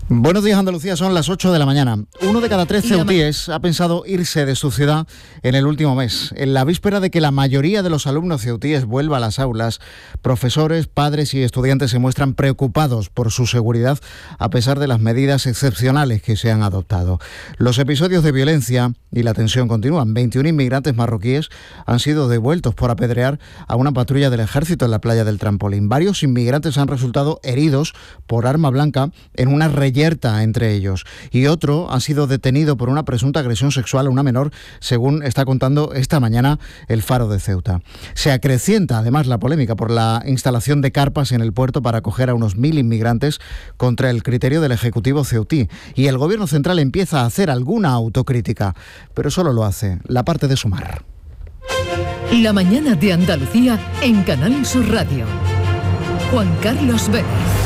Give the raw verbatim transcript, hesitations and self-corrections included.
Buenos días, Andalucía, son las ocho de la mañana. Uno de cada tres ceutíes ha pensado irse de su ciudad en el último mes. En la víspera de que la mayoría de los alumnos ceutíes vuelva a las aulas, profesores, padres y estudiantes se muestran preocupados por su seguridad a pesar de las medidas excepcionales que se han adoptado. Los episodios de violencia y la tensión continúan. veintiún inmigrantes marroquíes han sido devueltos por apedrear a una patrulla del ejército en la playa del Trampolín. Varios inmigrantes han resultado heridos por arma blanca en una reyerta entre ellos, y otro ha sido detenido por una presunta agresión sexual a una menor, según está contando esta mañana el Faro de Ceuta. Se acrecienta además la polémica por la instalación de carpas en el puerto para acoger a unos mil inmigrantes contra el criterio del Ejecutivo ceutí, y el Gobierno central empieza a hacer alguna autocrítica, pero solo lo hace la parte de sumar. La mañana de Andalucía en Canal Sur Radio. Juan Carlos Vélez.